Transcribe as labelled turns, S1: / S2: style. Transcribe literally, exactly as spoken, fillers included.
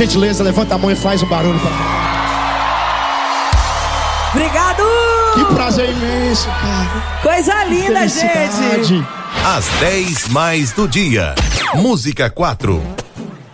S1: gentileza, levanta a mão e faz um barulho pra cá.
S2: Obrigado!
S1: Que prazer imenso, cara.
S2: Coisa linda, gente.
S3: Às dez mais do dia. Música quatro.